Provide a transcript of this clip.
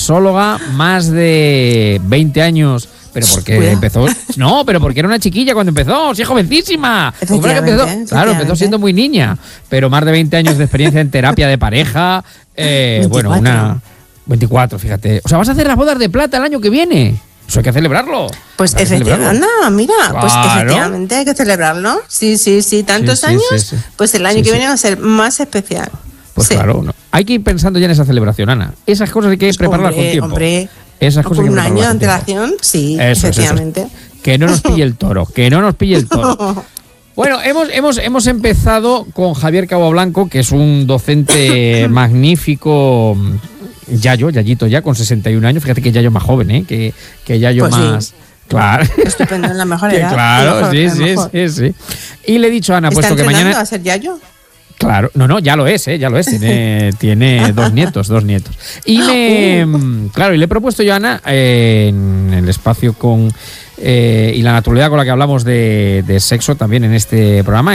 sexóloga, más de 20 años. Pero porque empezó. No, pero porque era una chiquilla cuando empezó. Sí, jovencísima. Claro, empezó siendo muy niña. Pero más de 20 años de experiencia en terapia de pareja. 24, fíjate. O sea, vas a hacer las bodas de plata el año que viene. Eso hay que celebrarlo. Pues efectivamente, mira, claro. Pues efectivamente hay que celebrarlo. Sí, tantos años, sí. Pues el año que viene va a ser más especial. Pues claro, no. Hay que ir pensando ya en esa celebración, Ana. Esas cosas hay que prepararlas con tiempo. Esas cosas con un año de antelación, sí, efectivamente. Eso. Que no nos pille el toro, Bueno, hemos empezado con Javier Cabo Blanco, que es un docente magnífico. Yayito ya, con 61 años. Fíjate que Yayo más joven, que Yayo pues más... Sí. Claro. Estupendo, en la mejor edad. Claro, sí. Y le he dicho a Ana, puesto que mañana... ¿Está entrenando a ser Yayo? Claro, no, ya lo es. Tiene dos nietos. Y y le he propuesto yo a Ana, en el espacio y la naturalidad con la que hablamos de sexo también en este programa,